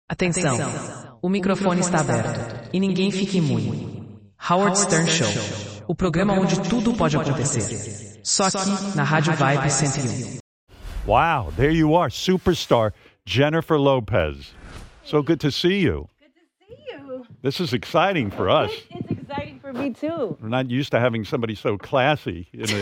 Atenção, o microfone está aberto e ninguém fique imune. Howard Stern Show, o programa onde tudo pode acontecer. Só aqui na Rádio Vibe 101. Wow, there you are, superstar Jennifer Lopez. So good to see you. Good to see you. This is exciting for us. It's exciting for me too. We're not used to having somebody so classy in